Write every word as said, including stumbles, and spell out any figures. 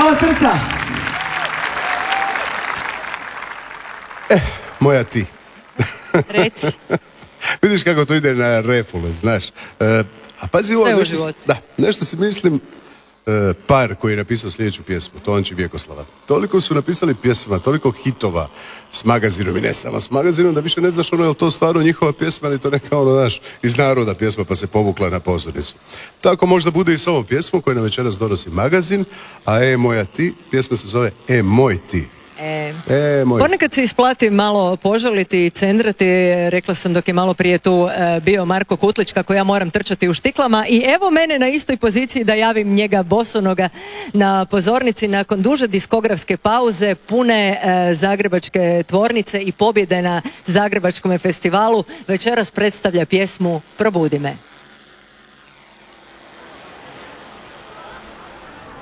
Hvala srca! Eh, moja ti. Reci. Vidiš kako to ide na refule, znaš. E, a pazi ovo, Sve u nešto, životu. da, nešto si mislim, e, par koji je napisao sljedeću pjesmu, Tonči Vjekoslava. Toliko su napisali pjesma, toliko hitova s magazinom i ne samo s magazinom, da više ne znaš ono je li to stvarno njihova pjesma ili to neka ono, znaš, iz naroda pjesma pa se povukla na pozornicu. Tako možda bude i s ovom pjesmom koju nam večeras donosi magazin, a E moja ti, pjesma se zove E moj ti. E, E, moj. ponekad se isplati malo požaliti i cendrati, rekla sam dok je malo prije tu e, bio Marko Kutlić kako ja moram trčati u štiklama i evo mene na istoj poziciji da javim njega bosonoga na pozornici nakon duže diskografske pauze, pune e, zagrebačke tvornice i pobjede na Zagrebačkom festivalu. Večeras predstavlja pjesmu Probudi me.